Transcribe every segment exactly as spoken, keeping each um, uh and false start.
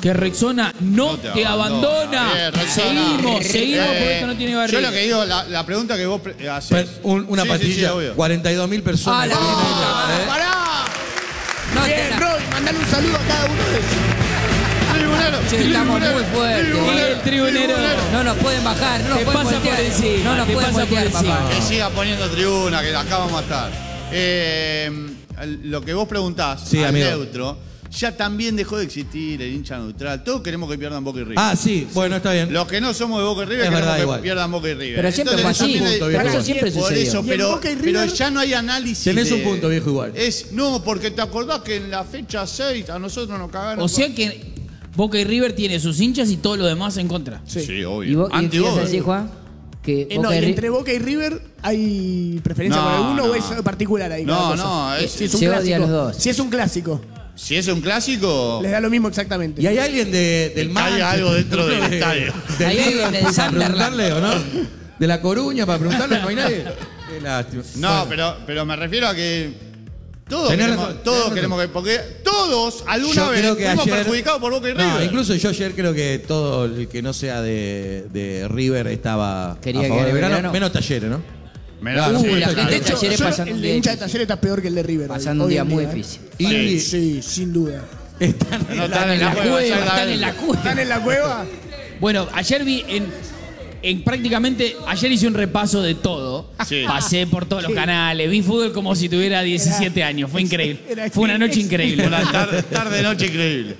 Que Rexona no, no te, te abandona. abandona. Bien, seguimos, seguimos, eh, porque esto no tiene barriga. Yo lo que digo, la, la pregunta que vos haces. Un, una sí, pastilla, sí, sí, cuarenta y dos mil personas. ¡Ah, no! ¿Eh? ¡Pará! No, bien, Roy, mandale un saludo a cada uno de ellos. Tribunero, che, estamos muy fuertes. Tribunero, el tribunero. No nos pueden bajar, no nos te pueden pasa voltear. Por encima, no nos te pueden pasa voltear, por encima. papá. Que siga poniendo tribuna, que acá vamos a estar. Eh, lo que vos preguntás, sí, al amigo. neutro, ya también dejó de existir el hincha neutral. Todos queremos que pierdan Boca y River. Ah, sí, bueno, está bien. Los que no somos de Boca y River es queremos verdad, que igual. pierdan Boca y River. Pero siempre fue así. Punto, Para eso siempre por sucedió. eso, pero, pero ya no hay análisis. Tenés de, un punto, viejo, igual. Es, no, porque te acordás que en la fecha seis a nosotros nos cagaron. O sea que Boca y River tiene sus hinchas y todo lo demás en contra. Sí, sí obvio. ¿Y vos qué ibas a decir, Juan? Que eh, no, y entre Boca y River hay preferencia no, por alguno no. o es particular ahí. No, no, es, si es un se clásico. odia a los dos. Si es un clásico. Si es un clásico. Les da lo mismo exactamente. ¿Y hay alguien de, del Hay algo dentro del de, estadio. De, ¿Hay alguien de para Sunderland? preguntarle o no? De La Coruña para preguntarle, no hay nadie. Qué lástima. No, bueno. pero, pero me refiero a que. Todos Tenés queremos, razón, todos tenés queremos que. Porque todos, alguna Yo vez, creo que fuimos ayer, perjudicados por Boca y River. No, incluso yo ayer creo que todo el que no sea de, de River estaba Quería a favor que de Belgrano, Belgrano. menos Talleres, ¿no? Mirá, Claro, sí, Uh, la claro. gente De de hecho, Talleres yo- pasan un el día hincha de difícil. Talleres está peor que el de River. Pasando un hoy día en muy ¿eh? difícil. Y Sí, sí, sin duda. están No, están en la cueva. Están exactamente. en la cueva. ¿Están en la cueva? Bueno, ayer vi en, en prácticamente, ayer hice un repaso de todo. Sí. Pasé por todos los canales, vi fútbol como si tuviera diecisiete años, fue increíble. era Fue una noche increíble. Una tarde, tarde, noche increíble.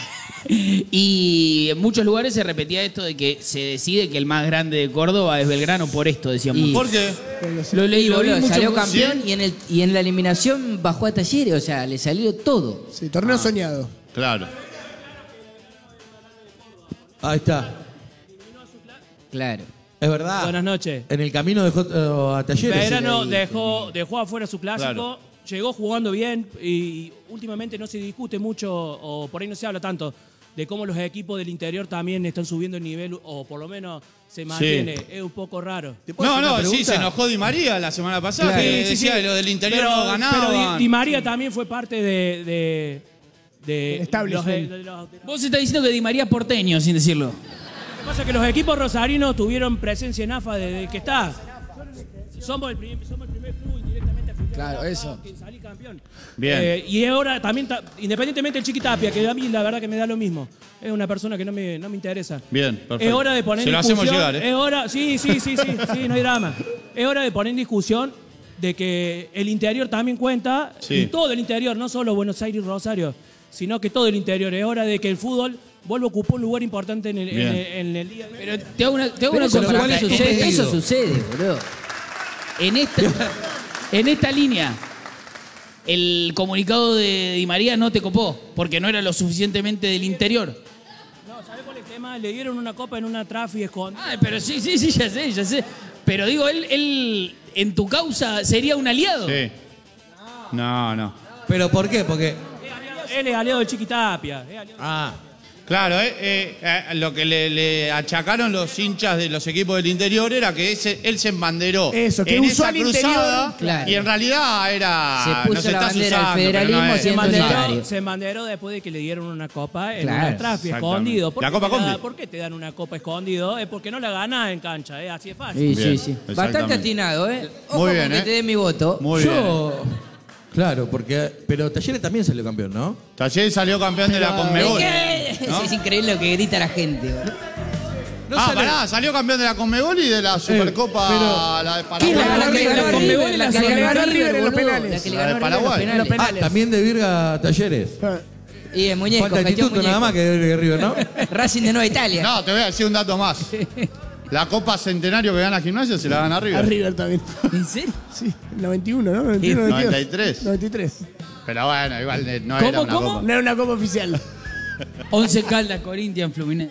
Y en muchos lugares se repetía esto de que se decide que el más grande de Córdoba es Belgrano por esto, decíamos. Y- ¿Por qué? Lo leí, Y lo vi boludo, mucho. salió campeón ¿Sí? y, en el, y en la eliminación bajó a Talleres, o sea, le salió todo. Sí, torneo soñado. Claro. Ahí está. Claro. Es verdad. Buenas noches. En el camino dejó uh, a Talleres. Belgrano Y- dejó, dejó afuera su clásico, Claro. llegó jugando bien y últimamente no se discute mucho, o por ahí no se habla tanto, de cómo los equipos del interior también están subiendo el nivel, o por lo menos se mantiene. Es un poco raro. ¿Te puedo No, hacer una no, sí, pregunta? se enojó Di María la semana pasada. Claro. Que Sí, sí, decía sí. que lo del interior Pero- no ganaban. Pero Di, Di María también fue parte de... de, de El establishment. los- de los- de los- Vos estás diciendo que Di María es porteño, sin decirlo. Lo que pasa es que los equipos rosarinos tuvieron presencia en A F A desde que está. Somos el primer, somos el primer club indirectamente afiliado Claro, a AFA eso. que salí campeón. Bien. Eh, y ahora también, ta- independientemente del Chiqui Tapia, que a mí la verdad que me da lo mismo. Es una persona que no me, no me interesa. Bien, perfecto. Es hora de poner Se en lo discusión. hacemos llegar, ¿eh? Es hora, sí, sí, sí, sí, sí, no hay drama. Es hora de poner en discusión de que el interior también cuenta, Sí. y todo el interior, no solo Buenos Aires y Rosario, sino que todo el interior. Es hora de que el fútbol vuelva a ocupar un lugar importante en el, en Bien. el, en el día. Pero te hago una, te hago Pero una eso, consulta. igual En- sucede, en- eso sucede, boludo. En esta, en esta línea, el comunicado de Di María no te copó, porque no era lo suficientemente del interior. No, ¿sabes cuál es el tema? Le dieron una copa en una trafi escondida. Ah, pero sí, sí, sí, ya sé, ya sé. Pero digo, él, él en tu causa sería un aliado. Sí. No, no. ¿Pero por qué? Porque... Él es aliado de Chiquitapia. Es aliado- Ah, Claro, eh, eh, eh, lo que le, le achacaron los hinchas de los equipos del interior era que ese, él se embanderó Eso, que en usó esa al cruzada interior. Claro. y en realidad era... Se puso nos la estás bandera del usando, pero federalismo no es. Se siendo manderó, unitario. se manderó después de que le dieron una copa en Claro, una trafi exactamente. escondido. ¿Por La qué Copa te da- Condi. ¿Por qué te dan una copa escondido? Es porque no la ganás en cancha, ¿eh? Así es fácil. Sí, Bien, sí, sí. exactamente. Bastante atinado, ¿eh? Ojo Muy bien, con que ¿eh? te dé mi voto. Muy bien. yo... Claro, porque... Pero Talleres también salió campeón, ¿no? Talleres salió campeón de la Conmebol. ¿Qué? ¿no? Es increíble lo que grita la gente. boludo. No ah, sale- pará, salió campeón de la Conmebol y de la Supercopa, pero- la de ¿Qué es la, Paraguay. la que le ganó a Conmebol River? y La la que le ganó a River River en los boludo. penales. La que le La de ganó a River en los Paraguay. penales. Los penales. Ah, también de Virga Talleres. Y el muñeco, Falta metió instituto muñeco. nada más que de River, ¿no? Racing de Nueva Italia. No, te voy a decir un dato más. La Copa Centenario que gana Gimnasia se la gana A River. River también. ¿En serio? Sí, noventa y uno, ¿no? noventa y uno, noventa y noventa y dos. tres. noventa y tres. Pero bueno, igual eh, no ¿Cómo, era una cómo? Copa. No era una copa oficial. Once Caldas, Corinthians, Fluminense.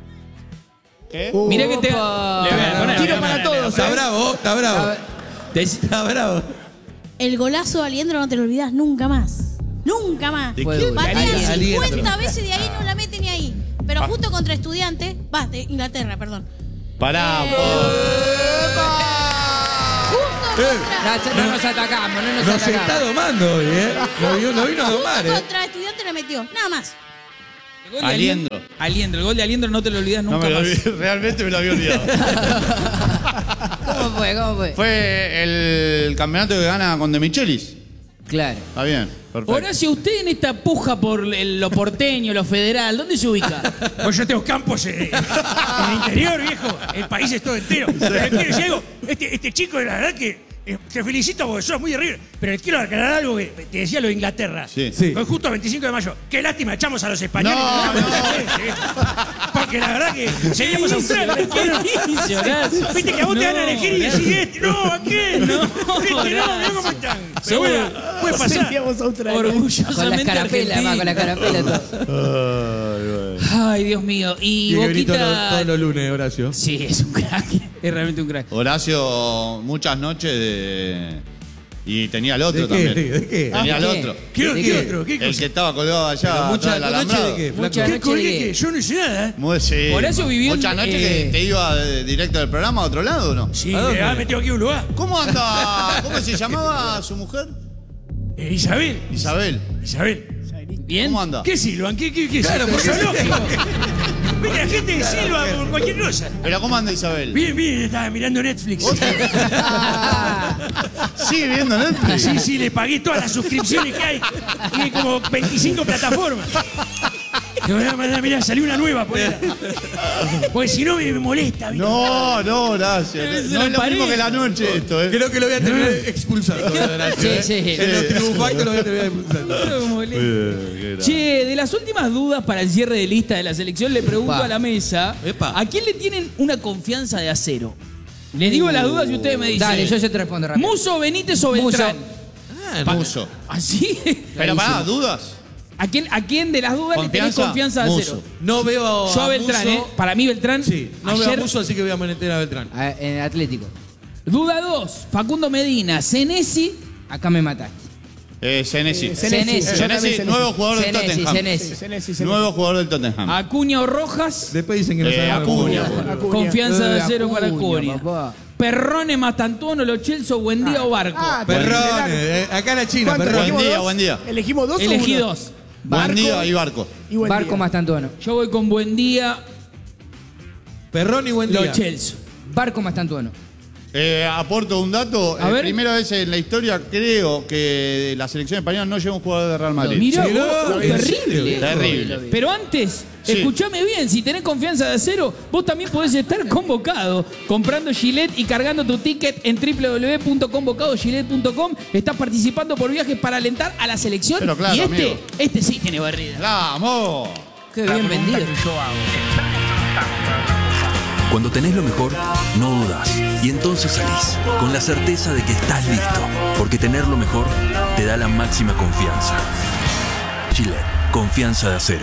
¿Qué? Uh, Mirá que te... Opa. Le voy a poner, Tiro le voy a para poner, todos, le voy a Está poner. bravo, está bravo. Está bravo. El golazo de Aliendro no te lo olvidás nunca más. Nunca más. ¿De Fue quién? duro. Patea Aliendro. cincuenta veces de ahí no la mete ni ahí. Pero justo contra Estudiantes, va, de Inglaterra, perdón. Pará, Eh, po. Justo Eh, contra, No, no nos atacamos, no nos, Nos atacamos. está domando hoy, ¿eh? Nos vino, nos vino a domar, justo ¿eh? contra Estudiantes la metió, nada más. El gol de Aliendro. Aliendro, el gol de Aliendro no te lo olvidas No nunca me lo más. olvidé, realmente me lo había olvidado. ¿Cómo fue? ¿Cómo fue? Fue el campeonato que gana con De Michelis. Claro. Está bien, perfecto. Horacio, usted en esta puja por el- lo porteño, lo federal, ¿dónde se ubica? Pues yo tengo campos en, en el interior, viejo. El país es todo entero. Pero le quiero decir algo. Este, este chico, la verdad que eh, te felicito porque sos muy arriba. Pero le quiero aclarar algo que te decía lo de Inglaterra. Sí. Sí. Fue justo veinticinco de mayo. Qué lástima, echamos a los españoles. No, no. Porque la verdad que seríamos Australia. dice, Horacio? Viste que a vos te van a elegir y decís este. No, ¿a qué? No, este no, mirá cómo están. Pero bueno, puede pasar. Seríamos a Australia. Con la Orgullosamente escarapela, además, con la argentino. escarapela todo. Ay, Dios mío. Y, Y que grito Boquita... todos los lunes, Horacio. Sí, es un crack. Es realmente un crack. Horacio, muchas noches de... Y tenía el otro ¿De qué? también. ¿De qué? Tenía el ¿De qué? otro. ¿Qué, ¿De qué qué? otro? ¿Qué El cosa? que estaba colgado allá atrás Muchas del noches alambrado. de qué, Muchas flaco. ¿Qué noches colgué de- que yo no hice nada, eh? Muy, sí. Horacio vivió en- Muchas noches eh, que te iba de- directo del programa a otro lado, ¿o no? Sí, ¿A dónde? me ha metido aquí a un lugar. ¿Cómo anda? ¿Cómo se llamaba su mujer? Eh, Isabel. Isabel. Isabel. ¿Bien? ¿Cómo anda? ¿Qué silban? ¿Qué, qué, qué Claro, silban? ¿por qué Eso es lógico. Viste, la gente silba por cualquier cosa. ¿Pero cómo anda Isabel? Bien, bien, estaba mirando Netflix. ¿Sigue viendo Netflix? Sí, sí, le pagué todas las suscripciones que hay. Tiene como veinticinco plataformas. Le voy a mandar, mirá, salió una nueva, ponela. Porque si no me molesta, ¿viste? No, no, gracias. Se No lo es lo paré. mismo que la noche esto, ¿eh? Creo que lo voy a terminar expulsando, Horacio. Sí, ¿eh? sí. En los triunfaitos lo voy a terminar expulsando. Me molesta. Che, de las últimas dudas para el cierre de lista de la selección, le pregunto Epa. a la mesa, Epa. ¿a quién le tienen una confianza de acero? Les digo las dudas y ustedes me dicen. Dale, yo ya te respondo rápido. Muso, Benítez o Muso. Beltrán. Ah, Muso. ¿Así? Pero pará, ¿dudas? ¿A quién, ¿A quién de las dudas le tenés ¿Confianza? confianza de Muso. acero? No veo Yo a a Beltrán, Musso. ¿eh? Para mí Beltrán. Sí, no veo a ayer, Musso, así que voy a meter a Beltrán. A- En el Atlético. Duda dos, Facundo Medina, Senesi. Acá me mataste. Eh, Senesi. Eh, Senesi. Yo también Senesi, nuevo jugador del Senesi, Tottenham. Senesi. Sí, Senesi, Senesi. Nuevo jugador del Tottenham. Acuña o Rojas. Después dicen que no Eh, saben Acuña. Acuña. Confianza de Eh, acero para Acuña, Acuña. papá. Perrone, Mastantuono, Lo Celso, Buendía o Barco. Ah, Perrone, eh, acá en la China, ¿Cuánto? Perrone. Buen ¿Elegimos día, dos? buen día. ¿Elegimos dos o Elegí uno? dos. Buen Barco día y Barco. Y buen Barco día. más Tantuono. Yo voy con Buendía, Perrone y buen Lo día. Celso. Barco más Tantuono. Eh, aporto un dato. A Eh, ver. Primera vez en la historia, creo que la selección española no lleva un jugador de Real Madrid. Mirá Sí, vos, no, terrible. ¿en serio? Terrible. Pero antes, Sí. escuchame bien, si tenés confianza de acero, vos también podés estar convocado comprando Gillette y cargando tu ticket en doble u doble u doble u punto convocado gillette punto com. Estás participando por viajes para alentar a la selección. Pero claro, y este, amigo. este sí tiene barrida. ¡Vamos! Qué bien vendido. Cuando tenés lo mejor, no dudás. Y entonces salís, con la certeza de que estás listo. Porque tener lo mejor te da la máxima confianza. Gillette, confianza de acero.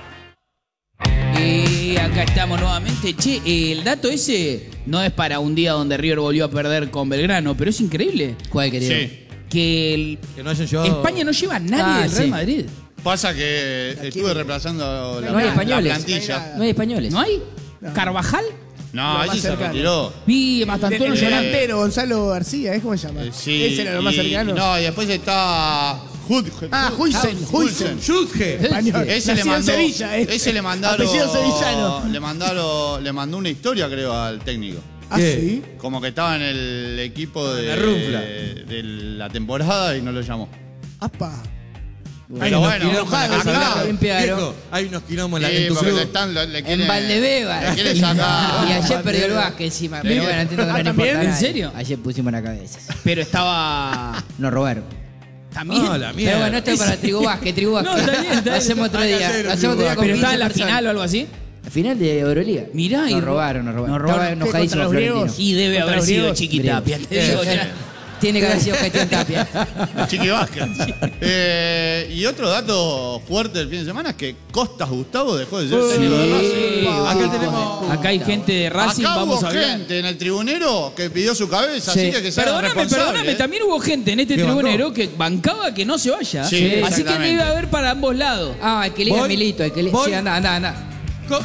Y acá estamos nuevamente. Che, el dato ese no es para un día donde River volvió a perder con Belgrano, pero es increíble ¿Cuál querido? Sí. que el- Que no hayan llevado. España no lleva a nadie Ah, del Real sí. Madrid. Pasa que estuve reemplazando la, No hay la españoles. plantilla. No hay españoles. ¿No hay? ¿Carvajal? No, Lo allí más se cercano. retiró. Vi Mastantuono El llorando. delantero, Gonzalo García, ¿es cómo se llama? Eh, sí, Ese era lo más y- cercano. No, y después está Hud- Ah, Huijsen, Huijsen. Schutge. Español. Ese le Nacido en mandó, Sevilla, eh. ese le mandaron, Apellido sevillano. le mandaron, le mandó una historia creo al técnico. Ah, ¿Qué? sí. Como que estaba en el equipo de La rufla. de, de la temporada y no lo llamó. Apa. Pero bueno, quilombos en la acá, casa blanca. bien pegaron. Viejo, hay unos quilombos en, la, sí, en tu porque club. le están, le, le En quieren- Valdebeba. le quieren sacar. Y ayer perdió el Vázquez encima. Pero bueno, entiendo que no Ah, le ¿también? importa ¿En a nadie. serio? Ayer pusimos la cabeza. Pero estaba. Nos robaron. También. Ah, la mierda. Pero bueno, esto es para Trigo Vázquez, Trigo Vázquez. No, está bien, está bien. Lo hacemos otro Hay que día. hacer Lo un hacemos otro día Trigo con Pero estaba en la quince final o personas. algo así. La final de Euroliga. Mirá, y nos ro- robaron, nos robaron. nos robaron. Estaba ¿Qué, enojadísimo contra los Florentino. griegos? Y debe Contra haber los sido griegos. Chiquitapia. Te digo ya. Tiene que haber sido gestión Tapia. Chiqui Vázquez. Eh, y otro dato fuerte del fin de semana es que Costas Gustavo dejó de ser técnico de Racing. Acá tenemos. Acá hay gente de Racing, Acá vamos hubo a hablar. gente en el tribunero que pidió su cabeza, Sí. así que que se hagan Perdóname, responsables, perdóname, ¿eh? también hubo gente en este ¿Qué tribunero que bancaba que no se vaya. Sí, Así que exactamente. debe haber para ambos lados. Ah, el que liga Voy. Milito. El que li- Voy. Sí, anda, anda, anda. Co-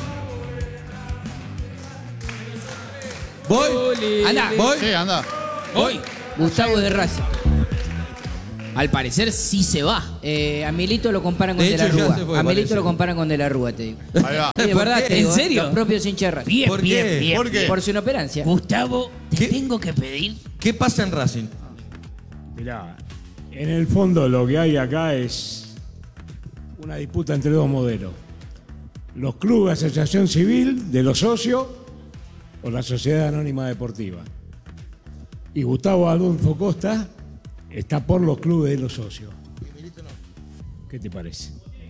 Voy. Anda. Voy. Sí, anda. Hoy. Gustavo de Racing. al parecer sí se va. Eh, a Milito lo comparan con De De la hecho, ya Rúa. se fue, A Milito parece. lo comparan con De la Rúa, te digo. Ahí va. Sí, de verdad, qué? te digo, ¿En ¿eh? serio? Los propios hinchas de Racing. Bien, ¿Por bien, qué? bien. ¿Por qué? Por su inoperancia. Gustavo, te ¿Qué? tengo que pedir. ¿Qué pasa en Racing? Mirá, en el fondo lo que hay acá es una disputa entre dos modelos. Los clubes de asociación civil de los socios o la sociedad anónima deportiva. Y Gustavo Adolfo Costa está por los clubes de los socios. ¿Qué te parece?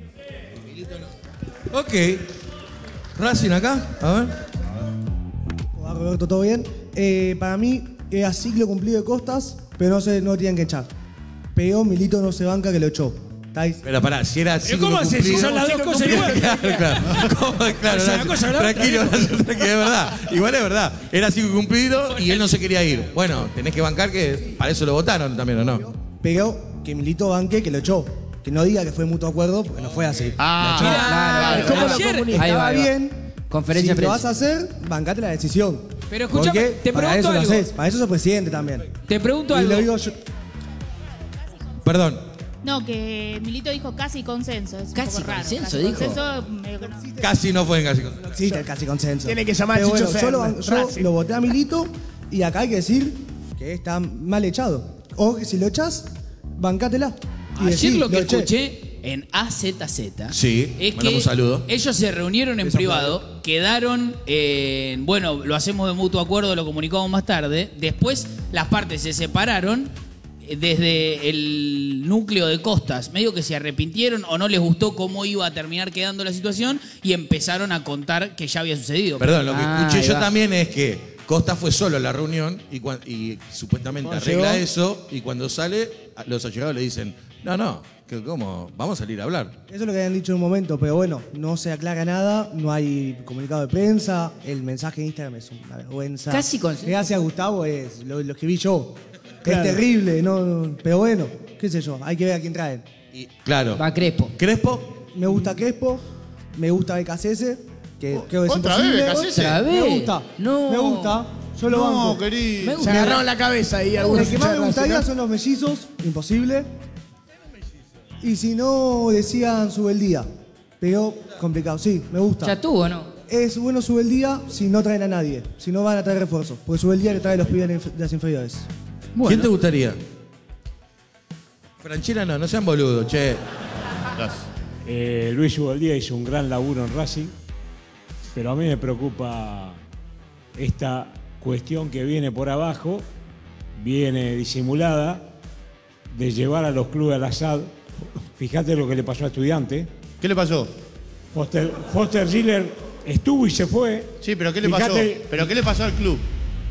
Ok. Racing acá, a ver. Hola, Roberto, ¿todo bien? Eh, para mí era ciclo cumplido de Costas, pero no se no tienen que echar. Pero Milito no se banca que lo echó. ¿Estáis? Pero pará, si era así. ¿Cómo haces si son las dos cosas iguales? Claro, claro. ¿Cómo? Claro, Es una Horacio, cosa, la otra. tranquilo, Horacio, tranquilo, es verdad. Igual es verdad. Era así cumplido y él no se quería ir. Bueno, tenés que bancar que para eso lo votaron también, ¿o no? Pero que Milito banque que lo echó. Que no diga que fue mutuo acuerdo, porque no fue así. Ah, Lo echó. Claro, ¿Cómo lo ayer- comunica? Ahí va, Estaba ahí va. bien. Conferencia si de lo prensa. vas a hacer, bancate la decisión. Pero escúchame, Porque te para pregunto eso algo. lo haces. Para eso sos presidente también. Te pregunto Y algo. lo digo yo. Perdón. No, que Milito dijo casi consenso. Es un Casi poco raro. consenso, Casi dijo. consenso, medio que- Casi no fue en casi. No existe el casi consenso. Tiene que llamar Pero al Chicho bueno, yo, lo, Fernández, yo Racing. lo voté a Milito y acá hay que decir que está mal echado. O que si lo echás, bancátela. Y Ayer decís, lo que eché. escuché en A Z Z Sí, es mandame que un saludo. ellos se reunieron en privado, quedaron, eh, bueno, lo hacemos de mutuo acuerdo, lo comunicamos más tarde, después las partes se separaron eh, desde el núcleo de Costas, medio que se arrepintieron o no les gustó cómo iba a terminar quedando la situación y empezaron a contar que ya había sucedido. Perdón, lo que Ah, escuché ahí yo va. también es que Costa fue solo a la reunión y, cuan- y supuestamente Cuando arregla llegó- eso y cuando sale, a- los allegados le dicen, no, no, que ¿cómo? Vamos a salir a hablar. Eso es lo que habían dicho en un momento, pero bueno, no se aclara nada, no hay comunicado de prensa, el mensaje de Instagram es una vergüenza. Casi consenso. Gracias, Gustavo, es lo, lo escribí yo. Es terrible, no, no, pero bueno, qué sé yo, hay que ver a quién traen. Y, claro. Va Crespo. Crespo, Me gusta Crespo, me gusta B K C S, que creo que es ¿Otra vez imposible. B K C S? ¿Otra Me vez? gusta, No. me gusta, yo lo no, banco. querido. Me Se gusta. agarraron la cabeza ahí algunos El que más me hinchas de gustaría Racing, son los mellizos, imposible. Y si no, decían Subeldía, pero complicado, sí, me gusta. Ya tuvo, ¿no? Es bueno Subeldía si no traen a nadie, si no van a traer refuerzos, porque Subeldía le trae los pibes de inf- de las inferiores. ¿quién te gustaría? Franchella no, no sean boludos, che. Gracias. Eh, Luis Ubaldía hizo un gran laburo en Racing, pero a mí me preocupa esta cuestión que viene por abajo, viene disimulada, de llevar a los clubes al Asad. Fíjate lo que le pasó a Estudiante. ¿Qué le pasó? Foster, Foster Giller estuvo y se fue. Sí, pero ¿qué le pasó? Fíjate, ¿Pero qué le pasó al club?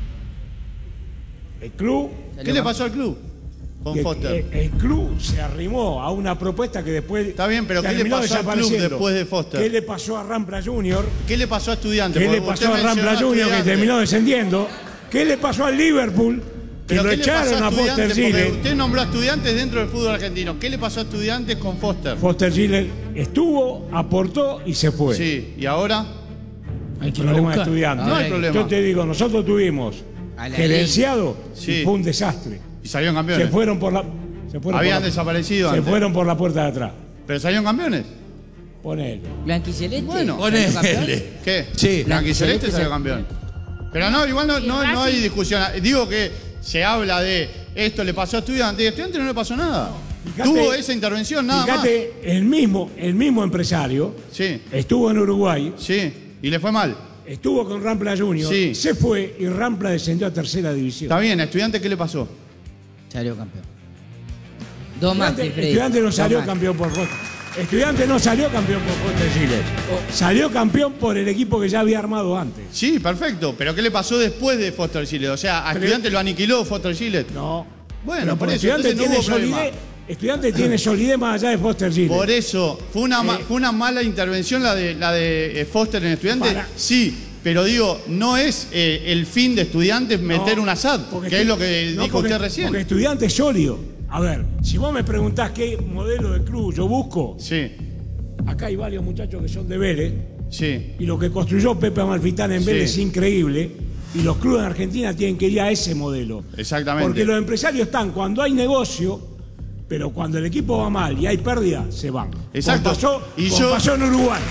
el club, ¿Qué le pasó al club? Con el, Foster. el- el club se arrimó a una propuesta que después Está bien, pero ¿qué le terminó pasó al club desapareciendo. después de Foster? ¿Qué le pasó a Rampla Junior? ¿Qué le pasó a Estudiantes? ¿Qué le Porque pasó usted a Rampla mencionó Junior que Estudiantes. terminó descendiendo? ¿Qué le pasó al Liverpool que ¿Pero lo qué le pasó echaron a Foster Estudiantes? Porque Giller? usted nombró a Estudiantes dentro del fútbol argentino. ¿Qué le pasó a Estudiantes con Foster? Foster Giller estuvo, aportó y se fue. Sí, ¿y ahora? Hay que Problema de buscar. estudiantes. No hay problema. Yo te digo, nosotros tuvimos A la gerenciado Sí. y fue un desastre. Y salieron Se campeones. fueron por la. Se fueron Habían por la- desaparecido Se antes. fueron por la puerta de atrás. ¿Pero salieron campeones? Ponele. ¿Eh? Blanquiceleste. Bueno. Ponele. ¿Qué? Sí. Blanquiceleste Celeste salió se- campeón. Pero no, igual no, Y no, no hay Racing- discusión. Digo que se habla de esto le pasó a Estudiantes. Y a Estudiantes no le pasó nada. Fíjate- Tuvo esa intervención, nada Fíjate, el mismo, el mismo empresario más. Sí, estuvo en Uruguay, sí. Y le fue mal. estuvo con Rampla Junior, Sí. se fue y Rampla descendió a tercera división. Está bien, ¿a Estudiantes qué le pasó? Salió campeón. Dos más, Estudiante, Freddy. Estudiante no Dos salió más. campeón por Foster. Estudiante no salió campeón por Foster Giller. Salió campeón por el equipo que ya había armado antes. Sí, perfecto. ¿Pero qué le pasó después de Foster Gillett? O sea, a Pero- Estudiantes lo aniquiló Foster Gillett. No. Bueno, Pero por eso, Estudiante entonces no tiene hubo problema. solidez. Estudiante tiene solidez más allá de Foster Giller. Por eso, ¿fue una, ma- Eh, fue una mala intervención la de, la de eh, Foster en Estudiantes? Para- Sí, pero digo, no es eh, el fin de Estudiantes meter No, un asad, porque que estu- es lo que no, dijo porque- usted recién. Porque Estudiante es sólido. A ver, si vos me preguntás qué modelo de club yo busco, Sí, acá hay varios muchachos que son de Vélez, sí. y lo que construyó Pepe Amalfitán en Sí. Vélez es increíble, y los clubes en Argentina tienen que ir a ese modelo. Exactamente. Porque los empresarios están, cuando hay negocio, pero cuando el equipo va mal y hay pérdida, se van. Exacto. Como pasó, Y como yo- pasó en Uruguay.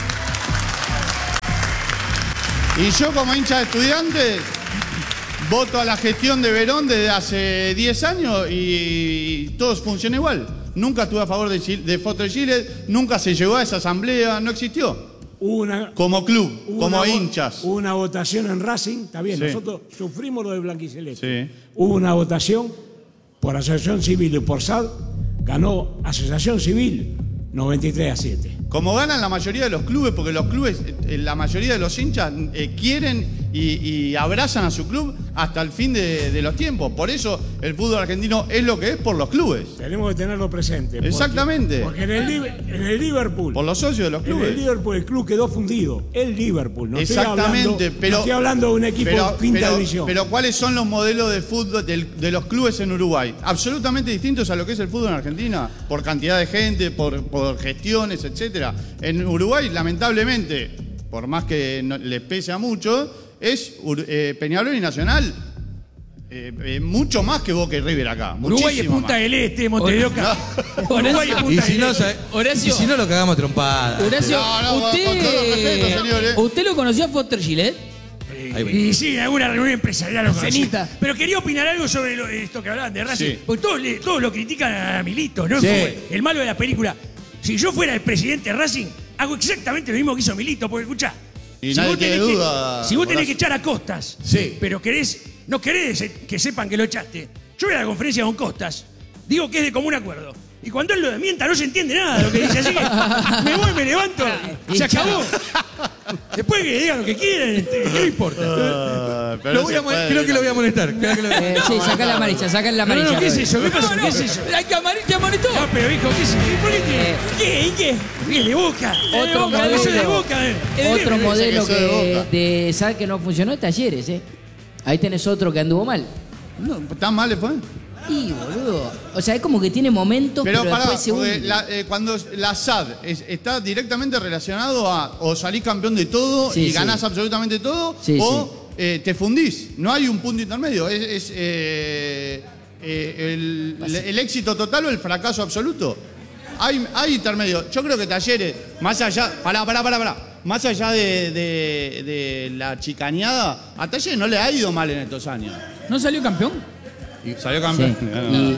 Y yo como hincha de Estudiantes voto a la gestión de Verón desde hace diez años y todo funciona igual. Nunca estuve a favor de, Gil- de Foster Gillett, nunca se llegó a esa asamblea, no existió. Una, Como club, Hubo como una vo- hinchas. Hubo una votación en Racing, está bien, Sí. nosotros sufrimos lo de Blanquiceleste. Sí. Hubo una votación por Asociación Civil y por S A D, ganó Asociación Civil noventa y tres a siete. Como ganan la mayoría de los clubes, porque los clubes, eh, la mayoría de los hinchas eh, quieren y, y abrazan a su club hasta el fin de, de los tiempos. Por eso el fútbol argentino es lo que es por los clubes. Tenemos que tenerlo presente. porque- Exactamente. Porque en el, Liber- en el Liverpool, Por los socios de los en el clubes. Liverpool el club quedó fundido. El Liverpool, no estoy Exactamente, hablando, pero. no estoy hablando de un equipo pero, de quinta pero- división. pero ¿cuáles son los modelos de fútbol del- de los clubes en Uruguay? Absolutamente distintos a lo que es el fútbol en Argentina, por cantidad de gente, por, por gestiones, etcétera. En Uruguay, lamentablemente, por más que no- les pese a mucho, es Ur- eh, Peñarol y Nacional. eh, eh, mucho más que Boca y River acá. Uruguay es muchísimo Punta más. del Este, Montevideo. No. Uruguay es Y Punta si del no, Este. sabe- Horacio. y si no lo cagamos a trompada. Horacio, No, no, usted, con todo respeto, señores. ¿usted lo conoció a Foster Gillett? Ahí va. Y sí, en alguna reunión empresarial lo conocí. Cenita. Pero quería opinar algo sobre lo- esto que hablaban de Racing. Sí. Porque todos, le- todos lo critican a Milito, ¿no? Sí. Como el malo de la película. Si yo fuera el presidente de Racing, hago exactamente lo mismo que hizo Milito. Porque, escuchá, Y si nadie vos tiene tenés que- duda, si vos tenés Horacio. que echar a Costas, Sí. pero querés, no querés que sepan que lo echaste, yo voy a la conferencia con Costas, digo que es de común acuerdo. Y cuando él lo desmienta, no se entiende nada de lo que dice. Así que me voy, me levanto, se acabó. Después que digan lo que quieran, este, ¿qué me importa? Ah, pero Lo no voy se a mo- puede. creo que lo voy a molestar. Creo que lo- Eh, sí, saca la amarilla, saca la No, amarilla. no, ¿qué es Roy. eso? ¿Qué pasó? No, no, ¿Qué es eso? la camarita te amonestó. No, pero hijo, ¿qué es eso? ¿Por qué Eh, te... ¿Qué? ¿Y qué? ¿Qué de Boca? ¿De Otro Boca? ¿De eso de modelo, Boca? eh. otro Eh, modelo que soy de que Boca. de S A D que no funcionó es Talleres, ¿eh? Ahí tenés otro que anduvo mal. No, ¿tan mal le fue? Y, boludo. O sea, es como que tiene momentos, pero, Pero pará, después se porque hunde. la- eh, cuando la S A D es- está directamente relacionado a o salís campeón de todo Sí, y sí. ganás absolutamente todo, Sí, o eh, te fundís. No hay un punto intermedio. Es, es, eh, eh, el, el éxito total o el fracaso absoluto. Hay, hay intermedio. Yo creo que Talleres, más allá. Pará, pará, pará, pará. Más allá de, de- de la chicaneada, a Talleres no le ha ido mal en estos años. ¿No salió campeón? Y salió Sí. campeón. Y-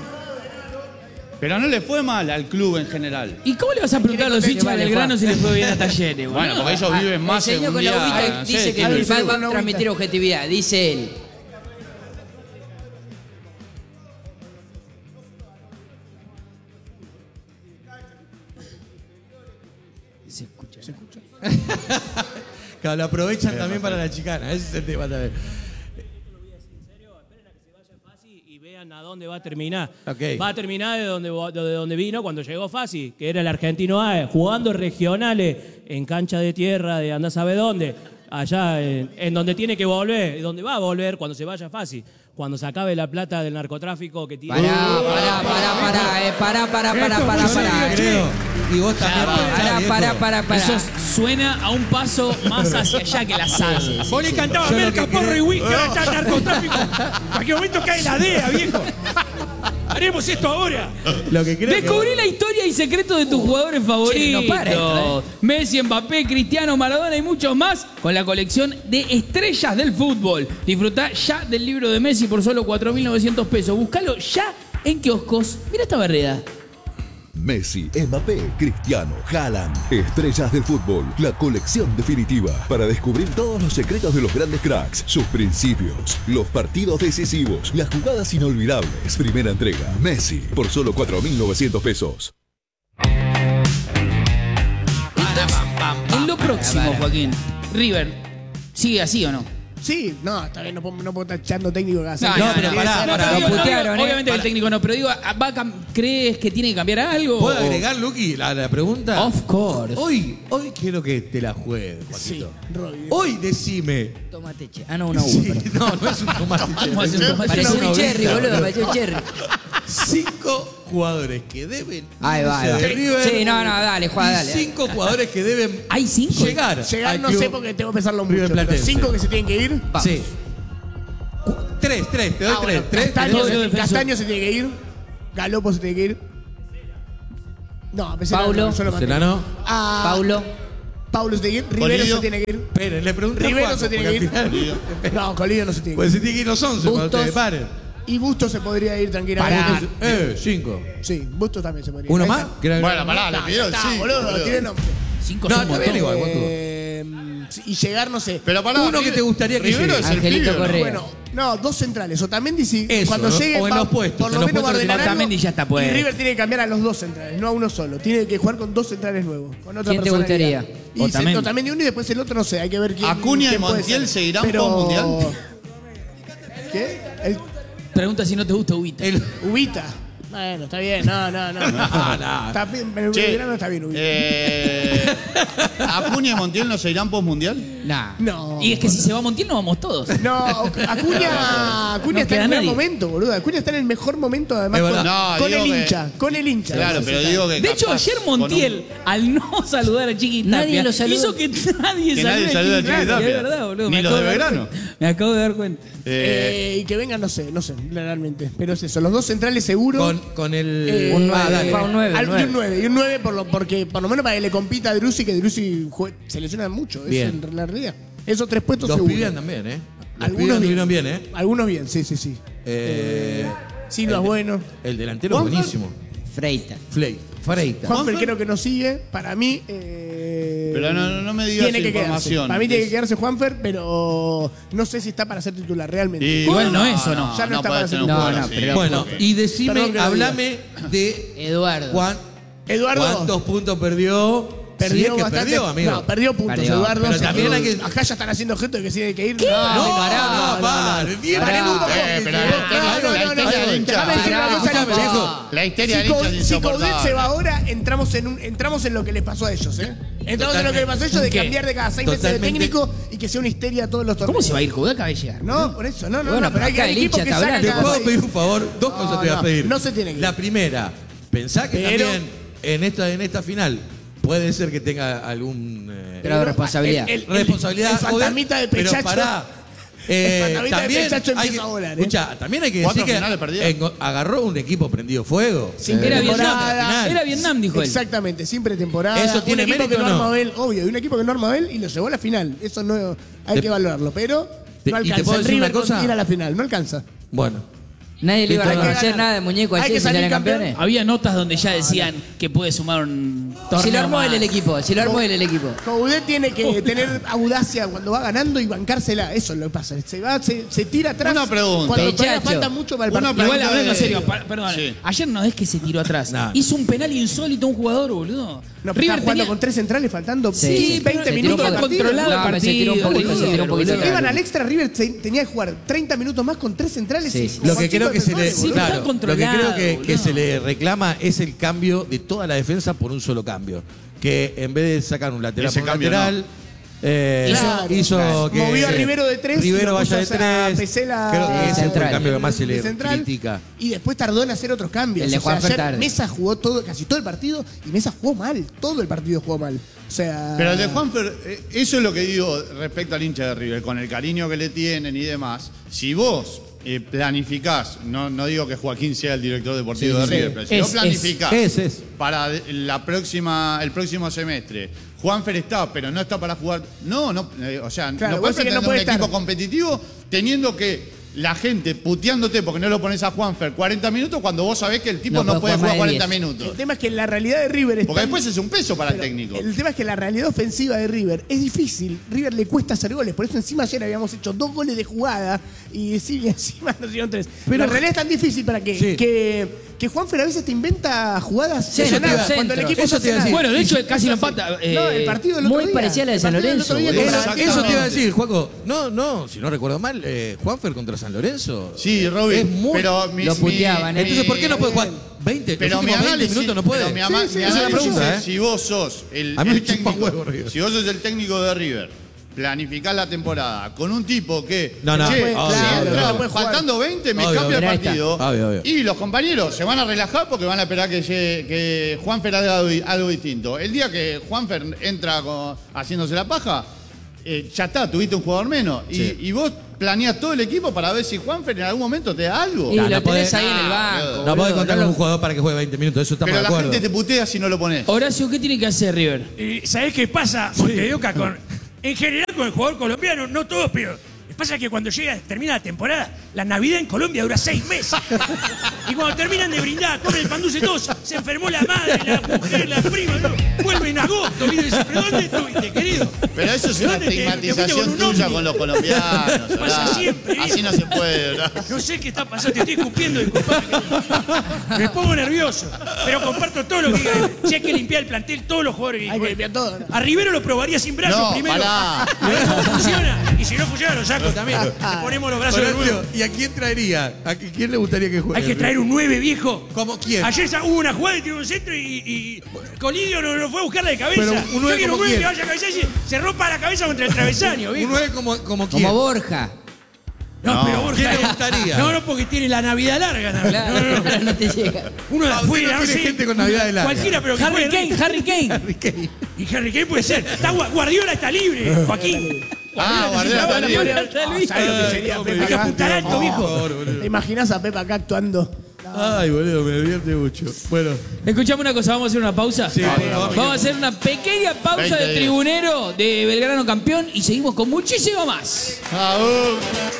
Pero no le fue mal al club en general. ¿Y cómo le vas a preguntar a los hinchas Vale, del grano Juan. si les fue bien a Talleres, boludo? Bueno, porque ellos viven más el en señor un con la día. agüita no sé, dice que tienen- va, va una a agüita. transmitir objetividad, dice él. Claro, lo aprovechan también para la chicana. Ese es el tema también. Y vean a dónde va a terminar. Ok. Va a terminar de donde, de donde vino cuando llegó Fassi, que era el argentino A, jugando regionales en cancha de tierra de andás a saber dónde. Allá en, en donde tiene que volver, donde va a volver cuando se vaya Fassi. Cuando se acabe la plata del narcotráfico que tiene. Pará, pará, pará, pará, eh, pará, pará, pará, pará, Yo pará. te creo. Y vos también. Pará, pensás, pará, viejo. pará, pará, pará. Eso suena a un paso más hacia allá que la S A D. Vos le cantabas Yo lo merca, que porro creo- y whisky, ahora está el narcotráfico. En cualquier momento cae la D E A, viejo. Haremos esto ahora. Lo que creo que- Descubrí la historia y secreto de tus jugadores favoritos. Che, no para esto, Messi, Mbappé, Cristiano, Maradona y muchos más con la colección de estrellas del fútbol. Disfrutá ya del libro de Messi por solo cuatro mil novecientos pesos. Búscalo ya en kioscos. Mira esta vereda. Messi, Mbappé, Cristiano, Haaland. Estrellas del fútbol, la colección definitiva para descubrir todos los secretos de los grandes cracks, sus principios, los partidos decisivos, las jugadas inolvidables. Primera entrega, Messi, por solo cuatro mil novecientos pesos. En lo próximo, Joaquín, River, ¿sigue así o no? Sí, no, está bien, no puedo, no puedo estar echando técnico que hace. No, no, pero pará, no, pará. lo Digo, no, putearon, digo, eh. obviamente que el técnico no, pero digo, ¿va a cam- ¿crees que tiene que cambiar algo? ¿Puedo O- agregar, Luqui, la, la pregunta? Of course. Hoy, hoy quiero que te la juegues, Sí, Juanito. Roy. Hoy decime. Tomate che. Ah, no, una uva. Sí, perdón. no, no es un tomate. ¿Cómo hace un tomate? Pareció una un cherry, ovita, boludo, pareció un cherry. Cinco jugadores que deben Ahí va, ahí va. irse de River. Sí, no, no, dale, Juan, y dale. cinco jugadores que deben ¿Hay cinco? llegar. Llegar al no club sé porque tengo que pensarlo mucho. River Pero Platense. cinco que se tienen que ir. Sí. Cu- Tres, tres, te doy Ah, tres. bueno, tres, Castaño, todo tres. lo se, defensor. Castaño se tiene que ir. Galopo se tiene que ir. No, Pesela Paulo. no, yo lo mantengo. Celano. Ah, Paulo. Paulo se tiene que ir. Rivero Colidio. se tiene que ir. Esperen, le pregunté a Rivero Juaco, se tiene porque que ir. al final- No, Colidio no se tiene que Pues ir. se tiene que ir los once para Bustos. ustedes, paren. Y Bustos se podría ir tranquilamente. Eh, cinco. Sí, Bustos también se podría ir. ¿Uno Ahí más? está. ¿Quiere agregar Bueno, uno pará, más? le pidieron Está, cinco, boludo, boludo. tiene nombre. Cinco No, son un está bien montón. igual, Juaco. Eh, y llegar, no sé. Pero pará, Uno que River- te gustaría que Rivero llegue. es el Angelito pibe, ¿no? Correa. Bueno, no, dos centrales. Otamendi si Eso, cuando ¿no? llegue O en va- los puestos, por en lo los menos va a puestos ordenar algo. Otamendi ya está Y puesto. River tiene que cambiar a los dos centrales, no a uno solo. Tiene que jugar con dos centrales nuevos. Con otra ¿Quién te personalidad. gustaría? Y se- Otamendi. Otamendi uno y después el otro no sé, hay que ver quién. Acuña y quién puede Montiel ser. seguirán Pero- post-mundial. ¿Qué? El Pregunta si no te gusta Ubita. El- Ubita. Bueno, está bien, no, no, no. No, no. Está bien, el Che, Belgrano está bien Ubita. Eh, ¿Acuña y Montiel no se irán post-mundial? Nah. No. Y es que si se va Montiel, no vamos todos. No, Acuña, Acuña No está en queda el mejor nadie. momento, boludo. Acuña está en el mejor momento, además, Es con, verdad. No, con digo el que- hincha. Con el hincha. Claro, pero digo que De hecho, capaz ayer con Montiel, al no saludar a Chiqui Tapia, Nadie lo saludó. hizo que nadie Que salude nadie salude a Chiqui Tapia. Tapia. Es verdad, boludo. Ni me los acabo de dar Belgrano. cuenta. Me acabo de dar cuenta. Eh, Eh, y que vengan, no sé, no sé, realmente. Pero es eso, los dos centrales seguro. Con, con el. Eh, Un Ah, nueve, dale. fue un nueve, Al- nueve. Y un nueve, y un nueve por lo, porque por lo menos para que le compita a Drusi, que Drusi jue- se lesiona mucho. Bien. Es en la realidad. Esos tres puestos Los seguro. pibes también, ¿eh? Los Algunos pibes bien. anduvieron bien, ¿eh? Algunos bien, sí, sí, sí. Eh, Silva es bueno. El delantero es ¿Juanfer? buenísimo. Freita. Fley. Freita. Juanfer ¿Juanfer? creo que no sigue. Para mí. eh, Pero no, no, no me digas tiene que quedarse. información. Para mí tiene que Es- quedarse Juanfer, pero no sé si está para ser titular realmente. Y- Igual no es, ¿o no? Ya no está puede para ser ser un No, jugador no, así. pero- Bueno, y decime, Perdón que lo hablame de Eduardo. Juan, Eduardo. cuántos puntos perdió. Perdió Si es que bastante. perdió, amigo. No, perdió puntos, Perdió. Eduardo. Pero Se- también hay que- Acá ya están haciendo objeto de que sí hay que ir. No, No, no, pare, bien, Paremos un poco. Eh, pero No, la histeria- no, no, la no, histeria no, del hincha. déjame decir una cosa, Escuchame, Nico. viejo. La histeria del Si hincha Cou- es Si Coudet se insoportable. va ahora, entramos en, un, entramos en lo que les pasó a ellos, ¿eh? Entramos en lo que les pasó a ellos de ¿Qué? cambiar de cada seis meses de Totalmente. técnico y que sea una histeria todos los torneos. ¿Cómo se va a ir Coudet? Acaba de llegar. No, por eso, no, no, Bueno, no, pero hay que acá hay el equipos hincha que está sacan ¿Te hablando. cada puedo seis. pedir un favor? Dos No, cosas te voy a no, pedir. no se tiene que ir. La primera, pensá que Pero- también en esta, en esta final puede ser que tenga algún. eh, Grado de responsabilidad. El- el- responsabilidad. el fantasmita de pero Pechacho. pará. Eh, El fantasmita de también Pechacho hay empieza que, a volar, ¿eh? escuchá, también hay que decir Cuatro que finales perdidas. engo- agarró un equipo prendido fuego. Sin Eh, Era pretemporada. Vietnam. Era Vietnam, dijo él. Exactamente, sin pretemporada. ¿Eso tiene un equipo mérito que no o no? armó él, obvio, y un equipo que no armó él y lo llevó a la final. Eso no hay Te- que valorarlo, pero te- no y te alcanza. puedo El decir una River cosa. con ir a la final, no alcanza. Bueno. Nadie le iba a Hay que reconocer ganar. nada de muñeco Hay así que si salir salían campeón. campeones. Había notas donde ya decían que puede sumar un torneo Si lo armó más. él el equipo, si lo armó él el equipo. Coudet tiene que tener audacia cuando va ganando y bancársela. Eso es lo que pasa. Se va, se, se tira atrás. Una pregunta. Cuando todavía Pechacho. falta mucho para el Una partido. Igual pregunta hablando en de- serio, pa- perdón. Sí. Ayer no es que se tiró atrás. No. Hizo un penal insólito a un jugador, boludo. No, River está jugando tenía- con tres centrales faltando Sí, Sí, pero veinte se tiró minutos un de poco- partido. controlado el No, me se tiró un partido, poquito, se tiró un poquito. boludo. Si iban al extra, River te- tenía que jugar treinta minutos más con tres centrales. Sí, y sí. con Lo que cinco creo que se le, defensores, Sí, boludo. pero claro, está lo que controlado, creo que, que boludo. se le reclama es el cambio de toda la defensa por un solo cambio. Que en vez de sacar un lateral Ese por un cambio lateral, eh, Claro. hizo Claro. que Movió a Rivero de tres y Rivero lo puso vaya de a tres. Pesela Creo que de ese fue el central. cambio que más se de le central. critica. Y después tardó en hacer otros cambios. El de O sea, Juanfer ayer tarde. Mesa jugó todo, casi todo el partido y Mesa jugó mal. Todo el partido jugó mal. O sea. Pero el de Juanfer, eh, eso es lo que digo respecto al hincha de River, con el cariño que le tienen y demás. Si vos eh, planificás, no, no digo que Joaquín sea el director deportivo Sí, de sí. River, pero si Es, vos es. planificás Es, es. para la próxima, el próximo semestre, Juanfer está, pero no está para jugar. No, no, eh, o sea, Claro, no vos puedes decís que no pretender puede un equipo estar. competitivo teniendo que la gente puteándote porque no lo pones a Juanfer cuarenta minutos cuando vos sabés que el tipo No no, puede puede jugar jugar más de cuarenta diez. minutos. El tema es que la realidad de River es. Porque tan- después es un peso para el Pero técnico. El tema es que la realidad ofensiva de River es difícil. River le cuesta hacer goles. Por eso encima ayer habíamos hecho dos goles de jugada y sí, encima nos dieron tres. Pero la realidad es tan difícil para que, Sí. que, que Juanfer a veces te inventa jugadas Centro, de nada, centro. cuando el equipo Eso no te iba a hace decir. nada. Bueno, de hecho, él casi lo empata. eh, No, el partido del otro muy día. parecida a la de El San partido del Lorenzo, otro día boludo. contra- Eso, eso te iba a Exactamente. decir, Juaco. No, no, si no recuerdo mal, eh, Juanfer contra San Lorenzo. Sí, Robin, Es muy- pero mi, lo mi- puteaban, ¿eh? Entonces, ¿por qué no puede jugar veinte? Pero los mi últimos análisis, veinte minutos no puede. pero mi, ama- Sí, sí, mi esa es la análisis pregunta, es, ¿eh? si vos sos el, A mí el me chupa técnico, huevo, River. si vos sos el técnico de River, planificás la temporada con un tipo que, No, no, che, obvio, si obvio, entra obvio. faltando veinte, me Obvio, cambio obvio. el Ahí está. partido. Obvio, obvio. Y los compañeros se van a relajar porque van a esperar que, llegue- que Juanfer haga algo, algo distinto. El día que Juanfer entra con- haciéndose la paja, eh, ya está, tuviste un jugador menos. Y, Sí. y vos planeás todo el equipo para ver si Juanfer en algún momento te da algo. Y No, lo no tenés podés- ahí en el banco. No boludo, podés contar no con lo- un jugador para que juegue veinte minutos, eso estamos Pero de la acuerdo. gente te putea si no lo pones. Horacio, ¿qué tiene que hacer River? Eh, ¿Sabés qué pasa, Montevideo? Con, en general con el jugador colombiano, no todos, pero pasa que cuando llega, termina la temporada, la Navidad en Colombia dura seis meses. Y cuando terminan de brindar, comen el pan dulce todos, se enfermó la madre, la mujer, la prima, ¿no? Vuelve en agosto, ¿viste? Dice, ¿pero dónde estuviste, querido? Pero eso es una ¿Dónde te- te fuiste estigmatización con un tuya ovni? con los colombianos. Pasa Horacio. siempre, Así no se puede, Horacio. No sé qué está pasando, te estoy escupiendo, disculpame. Me pongo nervioso, pero comparto todo lo que diga. Si hay que limpiar el plantel, todos los jugadores que Hay que limpiar todo. A Rivero lo probaría sin brazos No, primero. pará. A ver cómo funciona. Y si no funciona, lo saco también. Le ponemos los brazos de Horacio, nuevo. ¿y a quién traería? ¿A quién le gustaría que juegue? Hay que traer un nueve, viejo. ¿Cómo quién? Ayer sa- hubo una jugada y tiró un centro y, y Colidio no lo fue a buscarla de cabeza. Pero un nueve Yo quiero un como nueve quién. que vaya a cabeza y se rompa la cabeza contra el travesaño, Un viejo. nueve como, como quién. Como Borja. No, No. pero Borja. ¿Quién le gustaría? No, no, porque tiene la Navidad larga. No, Claro, no, no. claro, no te llega. Uno de Ah, usted afuera, no no tiene sé. gente con Navidad de larga. Cualquiera, pero que Harry juegue Kane, rico. Harry Kane. Y Harry Kane puede ser. Está Gua- Guardiola está libre, Joaquín. Ah, Guardiola está libre. ¿Sabes lo que sería Pepa Hay que acá? apuntar alto, viejo. ¿Te imaginas a Pepa acá actuando? Ay, boludo, me divierte mucho. Bueno, Escuchame una cosa, vamos a hacer una pausa. Sí, por favor. Vamos a hacer una pequeña pausa veinte de días. tribunero de Belgrano campeón y seguimos con muchísimo más. Aún.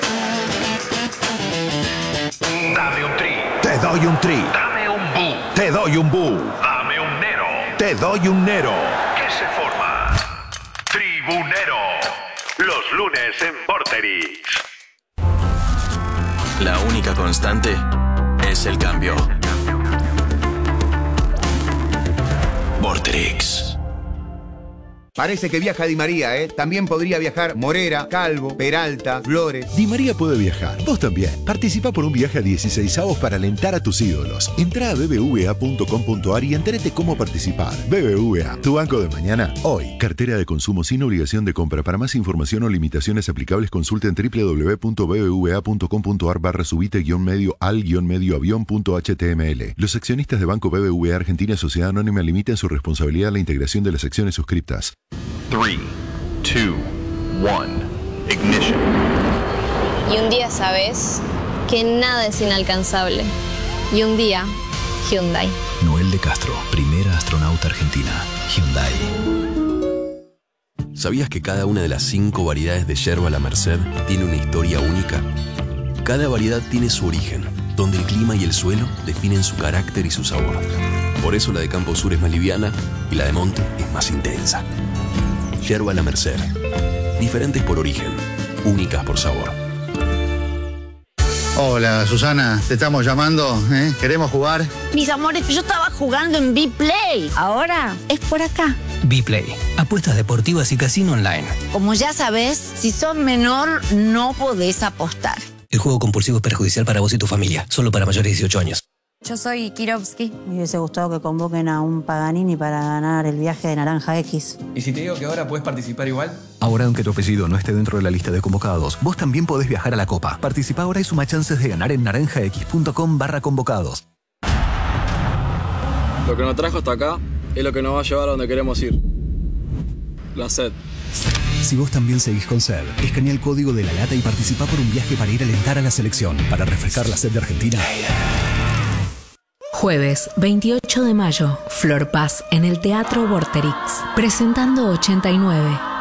Dame un tri. Te doy un tri. Dame un bu. Te doy un bu. Dame un nero. Te doy un nero. ¿Qué se forma? Tribunero. Los lunes en Vorterix. La única constante es el cambio. Vorterix. Parece que viaja Di María, ¿eh? También podría viajar Morera, Calvo, Peralta, Flores. Di María puede viajar. Vos también. Participa por un viaje a dieciséis avos para alentar a tus ídolos. Entrá a b b v a punto com punto a r y entérate cómo participar. B B V A, tu banco de mañana, hoy. Cartera de consumo sin obligación de compra. Para más información o limitaciones aplicables, consulta en w w w punto b b v a punto com punto a r barra subite guión medio al guión medio avión punto h t m l. Los accionistas de Banco B B V A Argentina Sociedad Anónima limitan su responsabilidad a la integración de las acciones suscriptas. three, two, one. Ignition. Y un día sabes que nada es inalcanzable. Y un día, Hyundai. Noel de Castro, primera astronauta argentina. Hyundai. ¿Sabías que cada una de las cinco variedades de yerba La Merced tiene una historia única? Cada variedad tiene su origen, donde el clima y el suelo definen su carácter y su sabor. Por eso la de Campo Sur es más liviana y la de Monte es más intensa. Yerba La Merced. Diferentes por origen, únicas por sabor. Hola, Susana, te estamos llamando, ¿eh? ¿Queremos jugar? Mis amores, yo estaba jugando en B-Play. Ahora es por acá. B-Play. Apuestas deportivas y casino online. Como ya sabes, si sos menor, no podés apostar. El juego compulsivo es perjudicial para vos y tu familia. Solo para mayores de dieciocho años. Yo soy Kirovsky. Me hubiese gustado que convoquen a un Paganini para ganar el viaje de Naranja X. ¿Y si te digo que ahora puedes participar igual? Ahora, aunque tu apellido no esté dentro de la lista de convocados, vos también podés viajar a la Copa. Participa ahora y suma chances de ganar en naranjax.com barra convocados. Lo que nos trajo hasta acá es lo que nos va a llevar a donde queremos ir. La sed. Si vos también seguís con sed, escanea el código de la lata y participa por un viaje para ir a alentar a la selección, para refrescar la sed de Argentina. Jueves veintiocho de mayo, Flor Paz en el Teatro Vorterix, presentando ochenta y nueve.